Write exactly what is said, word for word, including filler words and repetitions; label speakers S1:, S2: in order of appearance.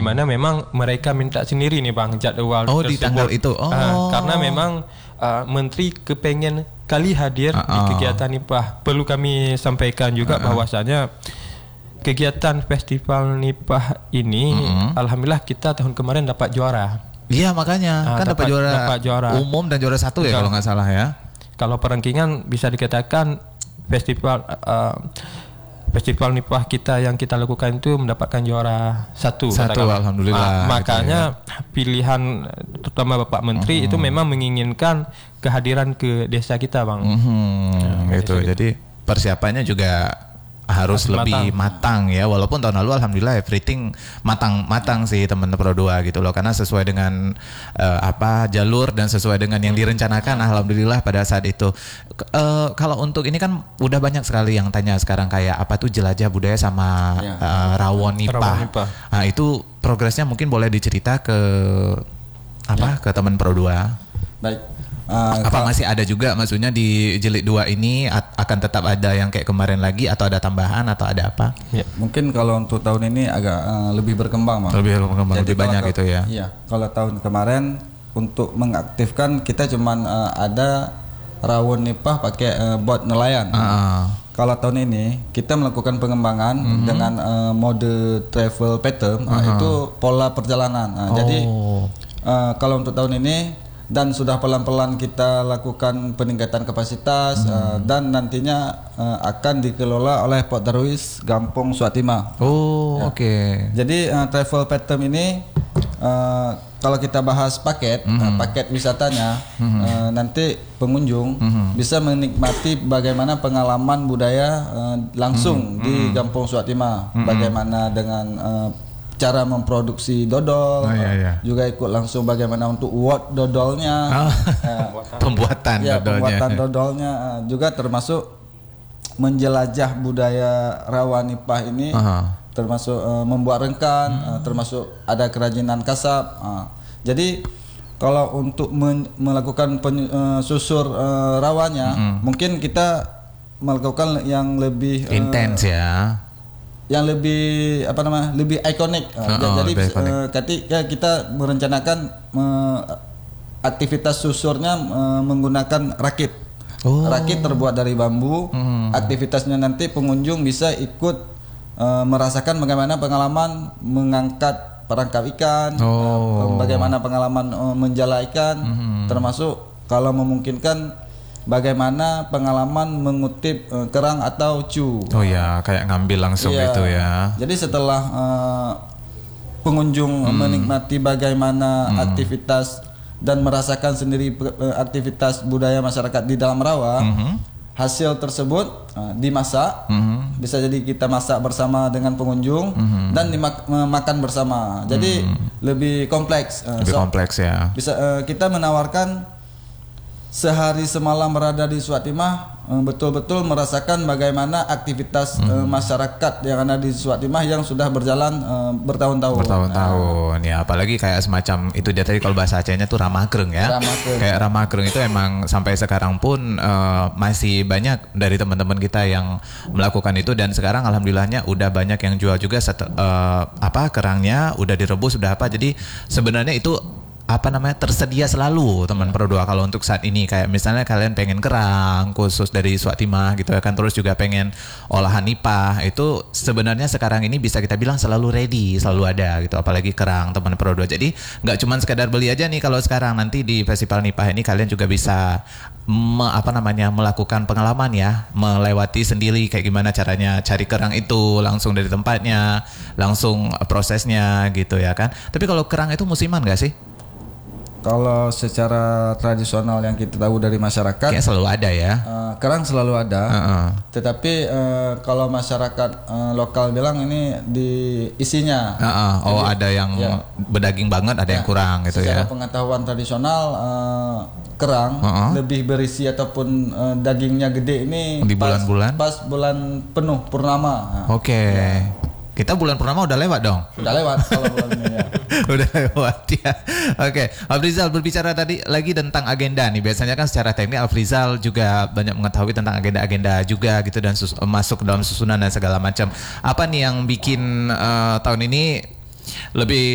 S1: mana memang mereka minta sendiri nih bang jadwal
S2: oh,
S1: tersebut.
S2: di tanggal itu. Oh.
S1: Uh, karena memang uh, menteri kepengen kali hadir uh, uh. di kegiatan Nipah. Perlu kami sampaikan juga uh, uh. bahwasanya kegiatan festival Nipah ini uh-huh. alhamdulillah kita tahun kemarin dapat juara.
S2: Iya makanya uh, kan dapat, dapat juara
S1: dapat juara
S2: umum dan juara satu ya kalau nggak salah ya.
S1: Kalau perengkingan bisa dikatakan festival uh, festival Nipah kita yang kita lakukan itu mendapatkan juara satu.
S2: Satu katakan. Alhamdulillah.
S1: Uh, makanya gitu ya. Pilihan terutama Bapak Menteri uh-huh. itu memang menginginkan kehadiran ke desa kita bang.
S2: Uh-huh. Ya, gitu. Jadi persiapannya juga harus
S1: matang.
S2: lebih matang ya, walaupun tahun lalu alhamdulillah everything matang-matang sih teman Pro dua gitu loh, karena sesuai dengan uh, apa jalur dan sesuai dengan yang direncanakan alhamdulillah pada saat itu. Uh, kalau untuk ini kan udah banyak sekali yang tanya sekarang kayak apa tuh jelajah budaya sama ya. uh, rawon Nipah. Nah, itu progresnya mungkin boleh dicerita ke apa ya. ke teman Pro dua.
S3: Baik.
S2: Uh, apa masih ada juga maksudnya di jilid dua ini at- akan tetap ada yang kayak kemarin lagi atau ada tambahan atau ada apa?
S3: Ya, mungkin kalau untuk tahun ini agak uh, lebih berkembang, Bang.
S2: Lebih berkembang,
S3: Jadi
S2: lebih banyak
S3: ke-
S2: gitu ya.
S3: Iya, kalau tahun kemarin untuk mengaktifkan kita cuman uh, ada rawon Nipah pakai uh, bot nelayan. Uh-uh. Kalau tahun ini kita melakukan pengembangan uh-huh. dengan uh, mode travel pattern, uh-huh. uh, itu pola perjalanan. Uh, oh. Jadi uh, kalau untuk tahun ini dan sudah pelan-pelan kita lakukan peningkatan kapasitas hmm. uh, dan nantinya uh, akan dikelola oleh Port Darwis Gampong Suatima.
S2: Oh, ya. Oke. Okay.
S3: Jadi uh, travel pattern ini uh, kalau kita bahas paket, hmm. uh, paket wisatanya hmm. uh, nanti pengunjung hmm. bisa menikmati bagaimana pengalaman budaya uh, langsung hmm. di Gampong Suatima, hmm. bagaimana dengan uh, cara memproduksi dodol, oh, iya, iya. juga ikut langsung bagaimana untuk uot dodolnya,
S2: oh. uh, pembuatan
S3: ya,
S2: dodolnya,
S3: pembuatan dodolnya, uh, juga termasuk menjelajah budaya rawa Nipah ini, uh-huh. termasuk uh, membuat rengkan, hmm. uh, termasuk ada kerajinan kasab. Uh. Jadi kalau untuk men- melakukan pen- uh, susur uh, rawanya, hmm. mungkin kita melakukan yang lebih uh,
S2: intens ya.
S3: Yang lebih apa namanya lebih ikonik. Uh, oh, jadi uh, ketika kita merencanakan uh, aktivitas susurnya uh, menggunakan rakit. Oh. Rakit terbuat dari bambu. Hmm. Aktivitasnya nanti pengunjung bisa ikut uh, merasakan bagaimana pengalaman mengangkat perangkap ikan, oh. uh, bagaimana pengalaman uh, menjala ikan, hmm. termasuk kalau memungkinkan bagaimana pengalaman mengutip uh, kerang atau cu.
S2: Oh ya, kayak ngambil langsung iya. itu ya.
S3: Jadi setelah uh, pengunjung hmm. menikmati bagaimana hmm. aktivitas dan merasakan sendiri uh, aktivitas budaya masyarakat di dalam rawa, hmm. hasil tersebut uh, dimasak. Hmm. Bisa jadi kita masak bersama dengan pengunjung hmm. dan dimakan bersama. Jadi hmm. lebih kompleks. Uh,
S2: lebih
S3: so,
S2: kompleks ya.
S3: Bisa uh, kita menawarkan sehari semalam berada di Suatimah, betul-betul merasakan bagaimana aktivitas hmm. uh, masyarakat yang ada di Suatimah yang sudah berjalan uh, bertahun-tahun.
S2: Bertahun-tahun, uh, ya apalagi kayak semacam itu dia tadi kalau bahasa Acehnya tuh ramakreng ya. Ramakreng. Kayak ramakreng itu emang sampai sekarang pun uh, masih banyak dari teman-teman kita yang melakukan itu, dan sekarang alhamdulillahnya udah banyak yang jual juga set, uh, apa kerangnya udah direbus udah apa. Jadi sebenarnya itu apa namanya tersedia selalu teman Pro dua kalau untuk saat ini, kayak misalnya kalian pengen kerang khusus dari Suatimah gitu ya kan, terus juga pengen olahan Nipah, itu sebenarnya sekarang ini bisa kita bilang selalu ready, selalu ada gitu, apalagi kerang teman Pro dua. Jadi nggak cuma sekedar beli aja nih kalau sekarang, nanti di festival Nipah ini kalian juga bisa me, apa namanya melakukan pengalaman ya, melewati sendiri kayak gimana caranya cari kerang itu langsung dari tempatnya, langsung prosesnya gitu ya kan. Tapi kalau kerang itu musiman nggak sih?
S3: Kalau secara tradisional yang kita tahu dari masyarakat,
S2: kayak selalu ada ya.
S3: Uh, kerang selalu ada. Uh-uh. Tetapi uh, kalau masyarakat uh, lokal bilang ini di isinya.
S2: Uh-uh. Oh, jadi, ada yang ya, berdaging banget, ada ya, yang kurang gitu
S3: secara
S2: ya.
S3: Secara pengetahuan tradisional, uh, kerang uh-uh. lebih berisi ataupun uh, dagingnya gede ini
S2: di bulan-bulan.
S3: Pas, pas bulan penuh purnama.
S2: Oke. Okay. Ya. Kita bulan purnama udah lewat dong.
S3: Udah lewat kalau bulan ini ya.
S2: Udah lewat ya. Oke, Afrizal berbicara tadi lagi tentang agenda nih. Biasanya kan secara teknik Afrizal juga banyak mengetahui tentang agenda-agenda juga gitu, dan sus- masuk dalam susunan dan segala macam. Apa nih yang bikin uh, tahun ini lebih